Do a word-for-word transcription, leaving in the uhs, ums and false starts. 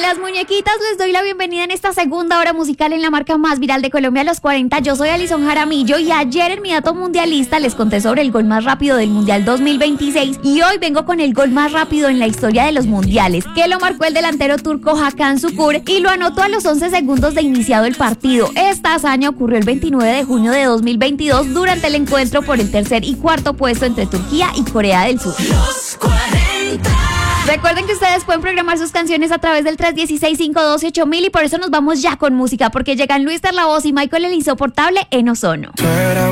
Las muñequitas, les doy la bienvenida en esta segunda hora musical en la marca más viral de Colombia a los cuarenta. Yo soy Alison Jaramillo y ayer en mi dato mundialista les conté sobre el gol más rápido del Mundial dos mil veintiséis y hoy vengo con el gol más rápido en la historia de los mundiales, que lo marcó el delantero turco Hakan Şükür y lo anotó a los once segundos de iniciado el partido. Esta hazaña ocurrió el veintinueve de junio de dos mil veintidós durante el encuentro por el tercer y cuarto puesto entre Turquía y Corea del Sur. Los cuarenta. Recuerden que ustedes pueden programar sus canciones a través del tres uno seis, cinco uno dos, ocho mil y por eso nos vamos ya con música, porque llegan Luis La Voz y Michael el Insoportable en Ozono.